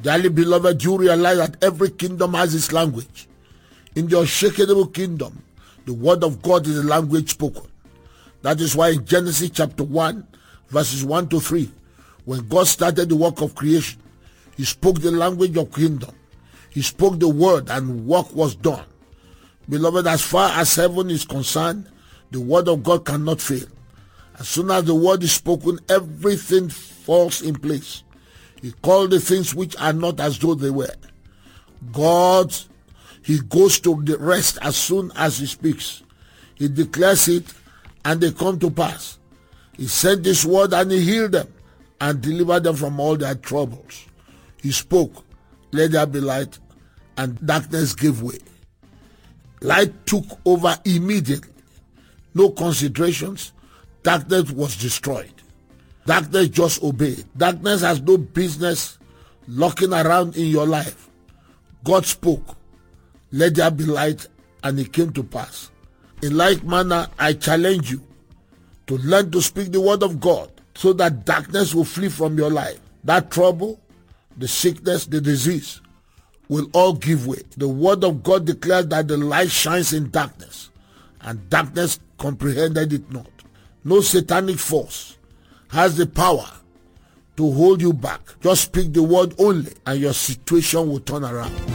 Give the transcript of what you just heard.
Dearly beloved, you realize that every kingdom has its language. In the unshakable kingdom, the word of God is the language spoken. That is why in Genesis chapter 1, verses 1 to 3, when God started the work of creation, he spoke the language of kingdom. He spoke the word and work was done. Beloved, as far as heaven is concerned, the word of God cannot fail. As soon as the word is spoken, everything falls in place. He called the things which are not as though they were. God, he goes to the rest as soon as he speaks. He declares it and they come to pass. He sent his word and he healed them and delivered them from all their troubles. He spoke, let there be light, and darkness gave way. Light took over immediately. No considerations. Darkness was destroyed. Darkness just obeyed. Darkness has no business lurking around in your life. God spoke, let there be light, and it came to pass. In like manner, I challenge you to learn to speak the word of God so that darkness will flee from your life. That trouble, the sickness, the disease will all give way. The word of God declares that the light shines in darkness, and darkness comprehended it not. No satanic force has the power to hold you back. Just speak the word only, and your situation will turn around.